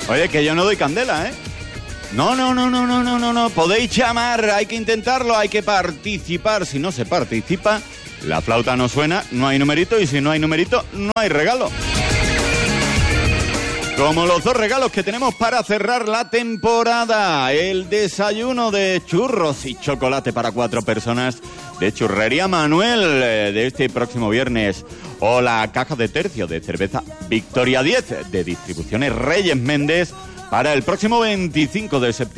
Oye, que yo no doy candela, ¿eh? No. Podéis llamar, hay que intentarlo, hay que participar. Si no se participa, la flauta no suena, no hay numerito, y si no hay numerito, no hay regalo. Como los 2 regalos que tenemos para cerrar la temporada. El desayuno de churros y chocolate para 4 personas de Churrería Manuel de este próximo viernes. O la caja de tercio de cerveza Victoria 10 de Distribuciones Reyes Méndez para el próximo 25 de septiembre.